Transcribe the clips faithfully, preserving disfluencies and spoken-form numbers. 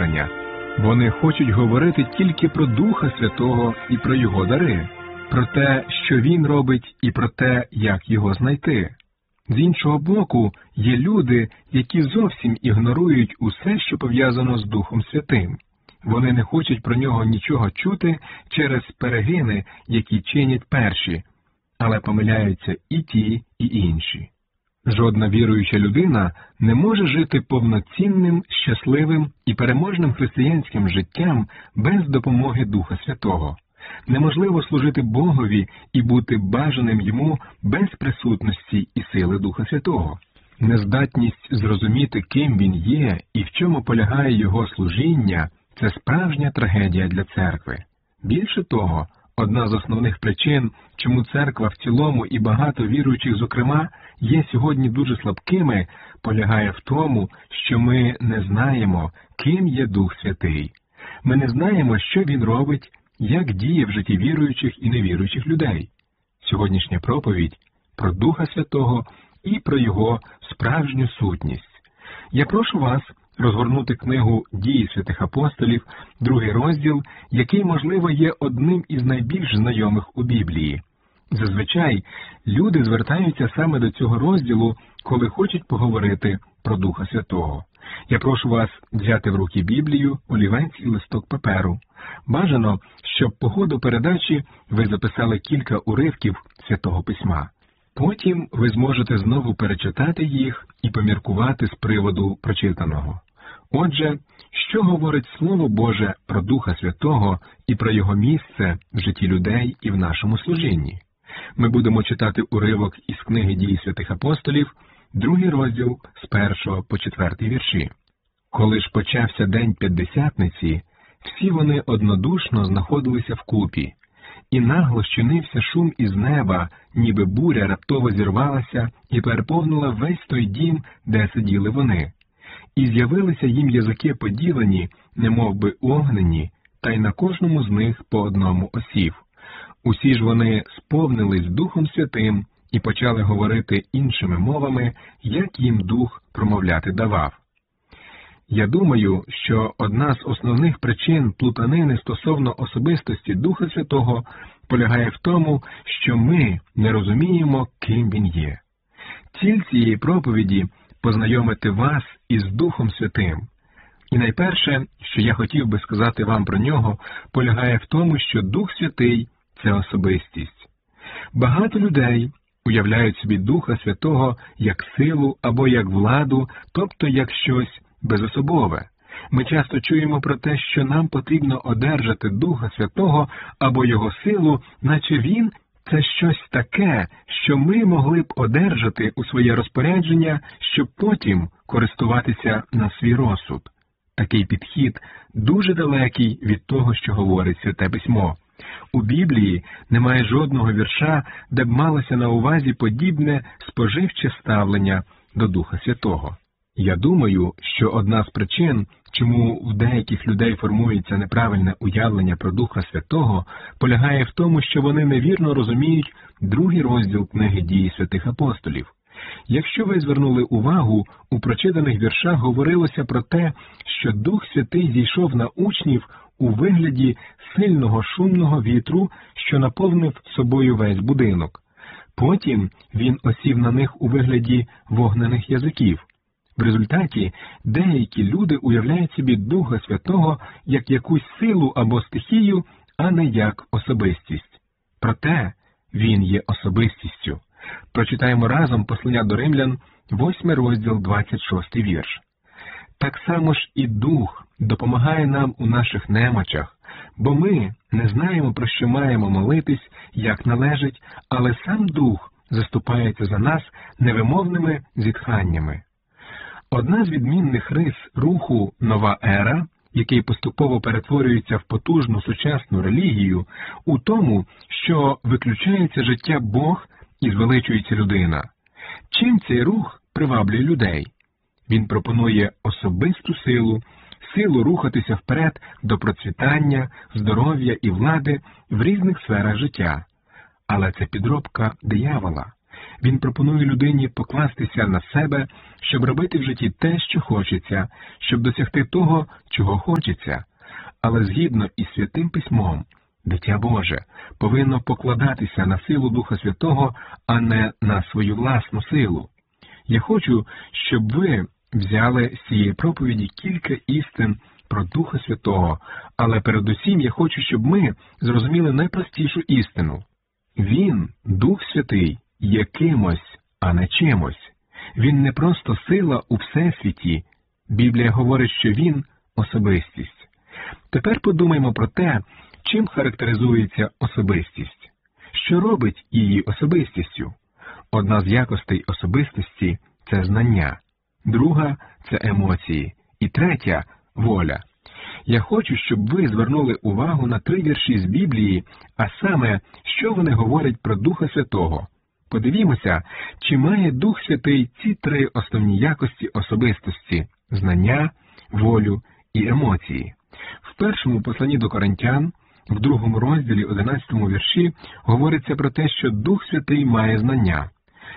зцілення. Вони хочуть говорити тільки про Духа Святого і про Його дари, про те, що Він робить, і про те, як Його знайти. З іншого боку, є люди, які зовсім ігнорують усе, що пов'язано з Духом Святим. Вони не хочуть про нього нічого чути через перегини, які чинять перші, але помиляються і ті, і інші. Жодна віруюча людина не може жити повноцінним, щасливим і переможним християнським життям без допомоги Духа Святого. Неможливо служити Богові і бути бажаним Йому без присутності і сили Духа Святого. Нездатність зрозуміти, ким Він є і в чому полягає Його служіння – це справжня трагедія для церкви. Більше того, одна з основних причин, чому церква в цілому і багато віруючих, зокрема, є сьогодні дуже слабкими, полягає в тому, що ми не знаємо, ким є Дух Святий. Ми не знаємо, що Він робить, як діє в житті віруючих і невіруючих людей. Сьогоднішня проповідь про Духа Святого і про Його справжню сутність. Я прошу вас розгорнути книгу «Дії святих апостолів», другий розділ, який, можливо, є одним із найбільш знайомих у Біблії. Зазвичай люди звертаються саме до цього розділу, коли хочуть поговорити про Духа Святого. Я прошу вас взяти в руки Біблію, олівець і листок паперу. Бажано, щоб по ходу передачі ви записали кілька уривків Святого Письма. Потім ви зможете знову перечитати їх і поміркувати з приводу прочитаного. Отже, що говорить Слово Боже про Духа Святого і про Його місце в житті людей і в нашому служінні? Ми будемо читати уривок із книги «Дії святих апостолів», другий розділ з першого по четвертий вірші. «Коли ж почався день П'ятдесятниці, всі вони однодушно знаходилися вкупі, і нагло щинився шум із неба, ніби буря раптово зірвалася і переповнила весь той дім, де сиділи вони. І з'явилися їм язики поділені, немов би огнені, та й на кожному з них по одному осів. Усі ж вони сповнились Духом Святим і почали говорити іншими мовами, як їм Дух промовляти давав». Я думаю, що одна з основних причин плутанини стосовно особистості Духа Святого полягає в тому, що ми не розуміємо, ким Він є. Ціль цієї проповіді – познайомити вас із Духом Святим. І найперше, що я хотів би сказати вам про нього, полягає в тому, що Дух Святий – це особистість. Багато людей уявляють собі Духа Святого як силу або як владу, тобто як щось безособове. Ми часто чуємо про те, що нам потрібно одержати Духа Святого або Його силу, наче Він – це щось таке, що ми могли б одержати у своє розпорядження, щоб потім користуватися на свій розсуд. Такий підхід дуже далекий від того, що говорить Святе Письмо. У Біблії немає жодного вірша, де б малося на увазі подібне споживче ставлення до Духа Святого. Я думаю, що одна з причин, чому в деяких людей формується неправильне уявлення про Духа Святого, полягає в тому, що вони невірно розуміють другий розділ книги «Дії святих апостолів». Якщо ви звернули увагу, у прочитаних віршах говорилося про те, що Дух Святий зійшов на учнів у вигляді сильного шумного вітру, що наповнив собою весь будинок. Потім він осів на них у вигляді вогнених язиків. В результаті деякі люди уявляють собі Духа Святого як якусь силу або стихію, а не як особистість. Проте він є особистістю. Прочитаємо разом послання до Римлян, восьмий розділ, двадцять шостий вірш. «Так само ж і Дух допомагає нам у наших немочах, бо ми не знаємо, про що маємо молитись, як належить, але сам Дух заступається за нас невимовними зітханнями». Одна з відмінних рис руху «Нова ера», який поступово перетворюється в потужну сучасну релігію, у тому, що виключається життя Бог і звеличується людина. Чим цей рух приваблює людей? Він пропонує особисту силу, силу рухатися вперед до процвітання, здоров'я і влади в різних сферах життя. Але це підробка диявола. Він пропонує людині покластися на себе, щоб робити в житті те, що хочеться, щоб досягти того, чого хочеться. Але згідно із Святим Письмом, дитя Боже повинно покладатися на силу Духа Святого, а не на свою власну силу. Я хочу, щоб ви взяли з цієї проповіді кілька істин про Духа Святого, але передусім я хочу, щоб ми зрозуміли найпростішу істину. Він, Дух Святий, є кимось, а не чимось. Він не просто сила у всесвіті. Біблія говорить, що він – особистість. Тепер подумаймо про те, чим характеризується особистість. Що робить її особистістю? Одна з якостей особистості – це знання, друга – це емоції, і третя – воля. Я хочу, щоб ви звернули увагу на три вірші з Біблії, а саме, що вони говорять про Духа Святого. Подивімося, чи має Дух Святий ці три основні якості особистості – знання, волю і емоції. В першому посланні до Коринтян, в другому розділі, одинадцятому вірші, говориться про те, що Дух Святий має знання.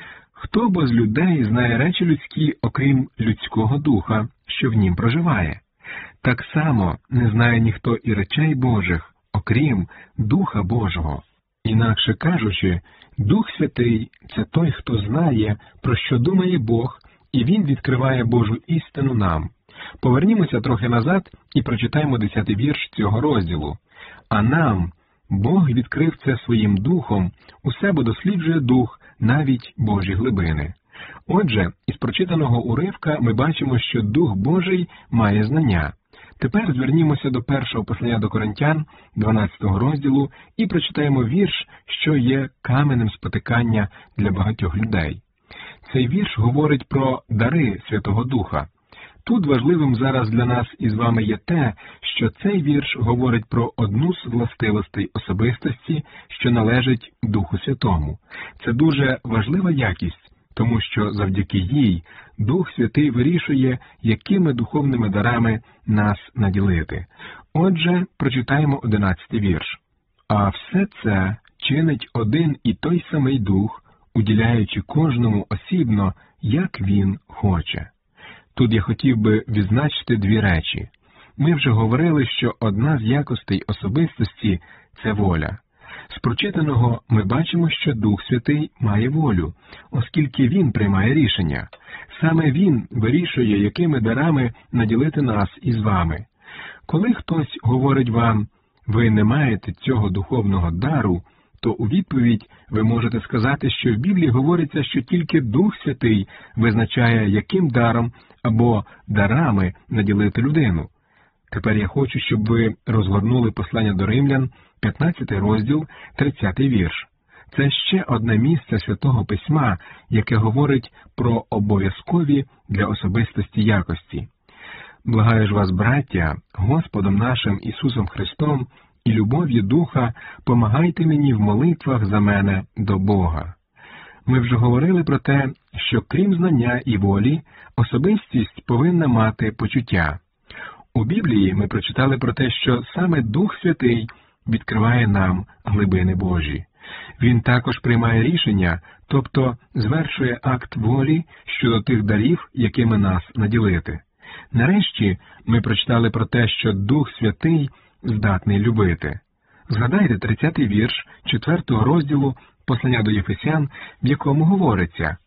Хто бо з людей знає речі людські, окрім людського духа, що в нім проживає? Так само не знає ніхто і речей Божих, окрім Духа Божого. Інакше кажучи, Дух Святий – це той, хто знає, про що думає Бог, і Він відкриває Божу істину нам. Повернімося трохи назад і прочитаємо десятий вірш цього розділу. А нам Бог відкрив це своїм Духом, усе бо досліджує Дух, навіть Божі глибини. Отже, із прочитаного уривка ми бачимо, що Дух Божий має знання. Тепер звернімося до першого послання до Коринтян, дванадцятого розділу, і прочитаємо вірш, що є каменем спотикання для багатьох людей. Цей вірш говорить про дари Святого Духа. Тут важливим зараз для нас із вами є те, що цей вірш говорить про одну з властивостей особистості, що належить Духу Святому. Це дуже важлива якість, тому що завдяки їй Дух Святий вирішує, якими духовними дарами нас наділити. Отже, прочитаємо одинадцятий вірш. «А все це чинить один і той самий Дух, уділяючи кожному осібно, як він хоче». Тут я хотів би відзначити дві речі. Ми вже говорили, що одна з якостей особистості – це воля. З прочитаного ми бачимо, що Дух Святий має волю, оскільки Він приймає рішення. Саме Він вирішує, якими дарами наділити нас із вами. Коли хтось говорить вам, ви не маєте цього духовного дару, то у відповідь ви можете сказати, що в Біблії говориться, що тільки Дух Святий визначає, яким даром або дарами наділити людину. Тепер я хочу, щоб ви розгорнули послання до Римлян, п'ятнадцятий розділ, тридцятий вірш. Це ще одне місце Святого Письма, яке говорить про обов'язкові для особистості якості. «Благаю ж вас, браття, Господом нашим Ісусом Христом і любов'ю Духа, помагайте мені в молитвах за мене до Бога». Ми вже говорили про те, що крім знання і волі, особистість повинна мати почуття. У Біблії ми прочитали про те, що саме Дух Святий відкриває нам глибини Божі. Він також приймає рішення, тобто звершує акт волі щодо тих дарів, якими нас наділити. Нарешті ми прочитали про те, що Дух Святий здатний любити. Згадайте тридцятий вірш четвертого розділу послання до Єфесян, в якому говориться: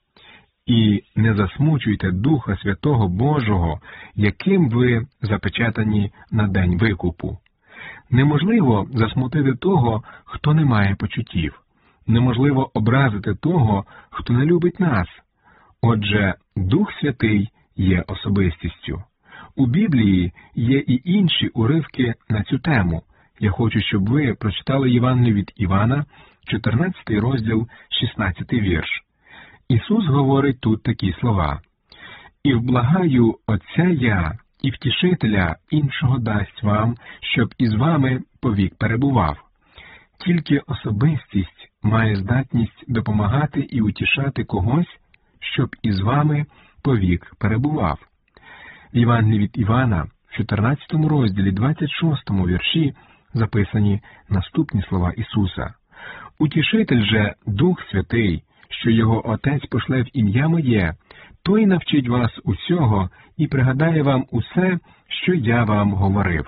«І не засмучуйте Духа Святого Божого, яким ви запечатані на день викупу». Неможливо засмутити того, хто не має почуттів. Неможливо образити того, хто не любить нас. Отже, Дух Святий є особистістю. У Біблії є і інші уривки на цю тему. Я хочу, щоб ви прочитали Євангеліє від Івана, чотирнадцятий розділ, шістнадцятий вірш. Ісус говорить тут такі слова: «І вблагаю Отця я, і Втішителя іншого дасть вам, щоб із вами повік перебував». Тільки особистість має здатність допомагати і утішати когось, щоб із вами повік перебував. В Євангелії від Івана, в чотирнадцятому розділі, двадцять шостому вірші, записані наступні слова Ісуса: «Утішитель же, Дух Святий, що його Отець пошле в ім'я моє, той навчить вас усього і пригадає вам усе, що я вам говорив.